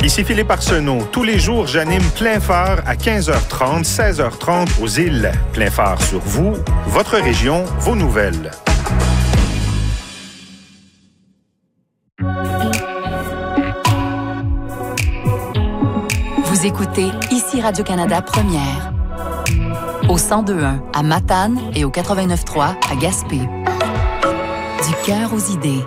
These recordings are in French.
Ici Philippe Arsenault. Tous les jours, j'anime Plein Phare à 15h30, 16h30 aux îles. Plein Phare sur vous, votre région, vos nouvelles. Vous écoutez ici Radio-Canada Première. Au 102.1 à Matane et au 89.3 à Gaspé. Du cœur aux idées.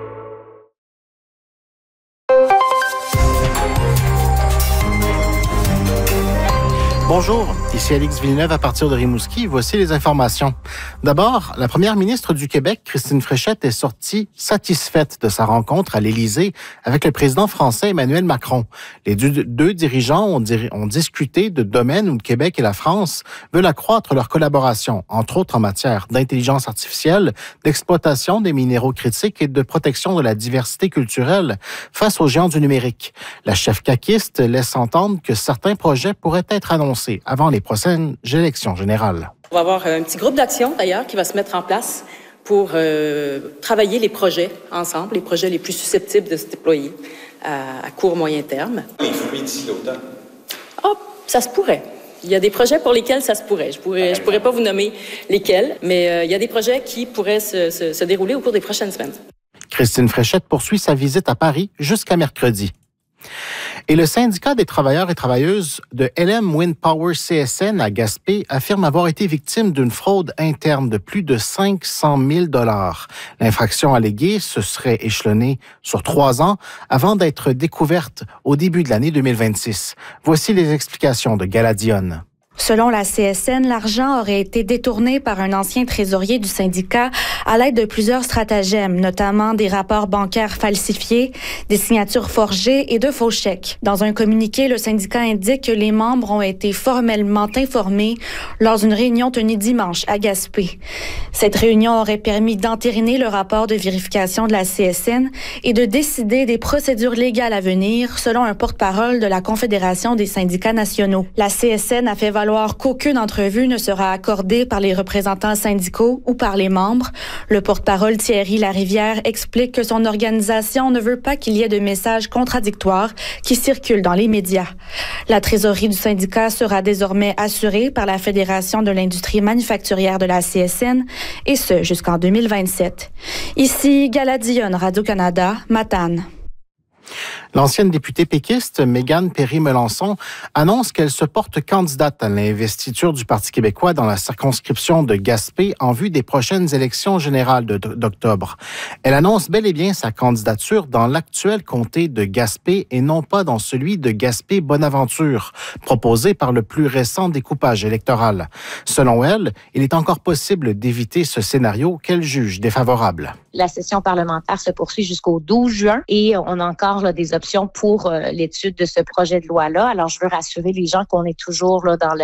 Bonjour, ici Alix Villeneuve à partir de Rimouski. Voici les informations. D'abord, la première ministre du Québec, Christine Fréchette, est sortie satisfaite de sa rencontre à l'Élysée avec le président français Emmanuel Macron. Les deux dirigeants ont discuté de domaines où le Québec et la France veulent accroître leur collaboration, entre autres en matière d'intelligence artificielle, d'exploitation des minéraux critiques et de protection de la diversité culturelle face aux géants du numérique. La chef caquiste laisse entendre que certains projets pourraient être annoncés avant les prochaines élections générales. On va avoir un petit groupe d'action, d'ailleurs, qui va se mettre en place pour travailler les projets ensemble, les projets les plus susceptibles de se déployer à court, moyen terme. Les fruits d'ici l'automne? Oh, ça se pourrait. Il y a des projets pour lesquels ça se pourrait. Je pourrais pas vous nommer lesquels, mais il y a des projets qui pourraient se dérouler au cours des prochaines semaines. Christine Fréchette poursuit sa visite à Paris jusqu'à mercredi. Et le syndicat des travailleurs et travailleuses de LM Wind Power CSN à Gaspé affirme avoir été victime d'une fraude interne de plus de 500 000 $. L'infraction alléguée se serait échelonnée sur 3 ans avant d'être découverte au début de l'année 2026. Voici les explications de Galadion. Selon la CSN, l'argent aurait été détourné par un ancien trésorier du syndicat à l'aide de plusieurs stratagèmes, notamment des rapports bancaires falsifiés, des signatures forgées et de faux chèques. Dans un communiqué, le syndicat indique que les membres ont été formellement informés lors d'une réunion tenue dimanche à Gaspé. Cette réunion aurait permis d'entériner le rapport de vérification de la CSN et de décider des procédures légales à venir, selon un porte-parole de la Confédération des syndicats nationaux. La CSN a fait valoir qu'aucune entrevue ne sera accordée par les représentants syndicaux ou par les membres. Le porte-parole Thierry Larivière explique que son organisation ne veut pas qu'il y ait de messages contradictoires qui circulent dans les médias. La trésorerie du syndicat sera désormais assurée par la Fédération de l'industrie manufacturière de la CSN, et ce jusqu'en 2027. Ici, Galadion, Radio-Canada, Matane. L'ancienne députée péquiste, Mégane Perry-Melançon, annonce qu'elle se porte candidate à l'investiture du Parti québécois dans la circonscription de Gaspé en vue des prochaines élections générales d'octobre. Elle annonce bel et bien sa candidature dans l'actuel comté de Gaspé et non pas dans celui de Gaspé-Bonaventure, proposé par le plus récent découpage électoral. Selon elle, il est encore possible d'éviter ce scénario qu'elle juge défavorable. La session parlementaire se poursuit jusqu'au 12 juin et on a encore des options pour l'étude de ce projet de loi-là. Alors, je veux rassurer les gens qu'on est toujours là dans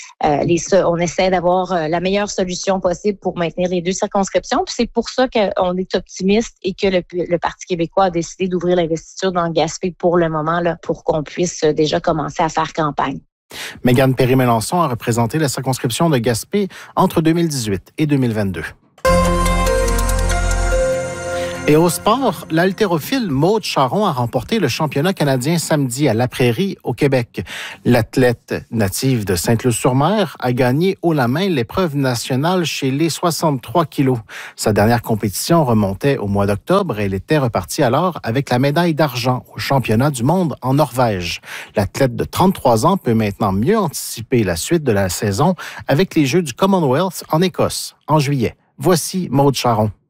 on essaie d'avoir la meilleure solution possible pour maintenir les deux circonscriptions. Puis c'est pour ça qu'on est optimiste et que le Parti québécois a décidé d'ouvrir l'investiture dans Gaspé pour le moment, là, pour qu'on puisse déjà commencer à faire campagne. Mégane Perry-Melançon a représenté la circonscription de Gaspé entre 2018 et 2022. Et au sport, l'haltérophile Maude Charron a remporté le championnat canadien samedi à La Prairie, au Québec. L'athlète native de Sainte-Luce-sur-Mer a gagné haut la main l'épreuve nationale chez les 63 kilos. Sa dernière compétition remontait au mois d'octobre et elle était repartie alors avec la médaille d'argent au championnat du monde en Norvège. L'athlète de 33 ans peut maintenant mieux anticiper la suite de la saison avec les Jeux du Commonwealth en Écosse en juillet. Voici Maude Charron.